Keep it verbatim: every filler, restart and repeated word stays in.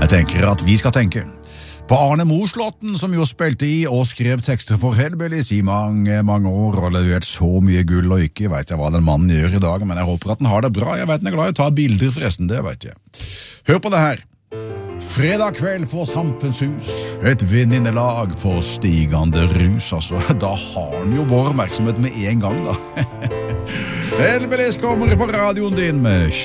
Jeg tenker at vi skal tenke på Arne Moslåtten, som jo spilte i og skrev tekster for Hellbillies i mange, mange år, og levert så mye gull, og ikke vet jeg hva den mannen gjør i dag, men jeg håper at han har det bra. Jeg vet han er glad i å ta bilder forresten, det vet jeg. Hør på det her. Fredag kveld på Samfunnshus, et venninnelag på stigende rus, altså, da har han jo vår oppmerksomhet med en gang, da. Hellbillies kommer på radioen din med